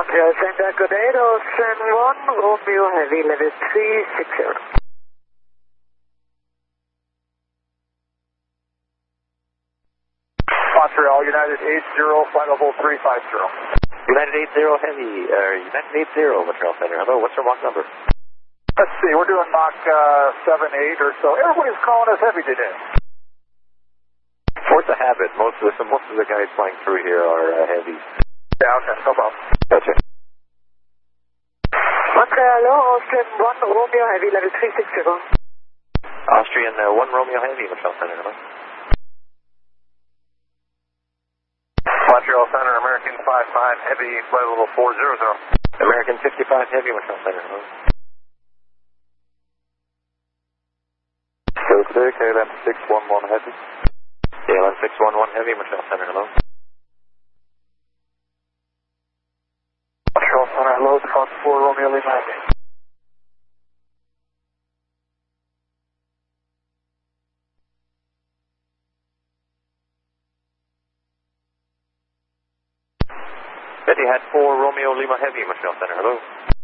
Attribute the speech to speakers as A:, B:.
A: Center, good day, Ocean 1, Romeo Heavy, level 360.
B: Montreal, United 80, flight level 350.
C: United 80 Heavy, United 80, Montreal Center. Hello, what's your Mach number?
B: Let's see, we're doing Mach 7, 8 or so. Everybody's calling us Heavy today.
C: Force a habit. Most of the guys flying through here are Heavies.
B: Yeah, okay, no problem.
C: Gotcha.
A: Montreal, Austrian 1, Romeo Heavy, level 360.
C: Austrian 1 Romeo Heavy, Montreal Center. Hello.
B: Montreal Center, American 55 Heavy, flight level 400.
C: American 55 Heavy, Montreal Center. Hello.
B: Clear, KLM 611 Heavy.
C: KLM 611 Heavy, Montreal Center. Hello.
B: Montreal Center, hello, Fox 4 Romeo Lima Heavy.
C: Betty had 4 Romeo Lima Heavy, Montreal Center. Hello.